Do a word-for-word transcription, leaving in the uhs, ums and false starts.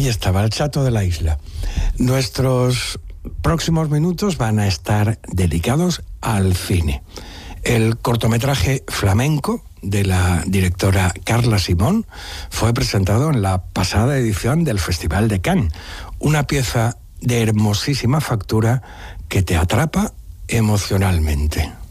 Ahí estaba, el Chato de la Isla. Nuestros próximos minutos van a estar dedicados al cine. El cortometraje Flamenco de la directora Carla Simón fue presentado en la pasada edición del Festival de Cannes, una pieza de hermosísima factura que te atrapa emocionalmente.